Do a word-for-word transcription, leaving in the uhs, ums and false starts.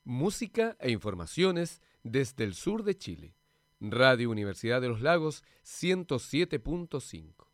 Música e informaciones desde el sur de Chile. Radio Universidad de los Lagos ciento siete punto cinco.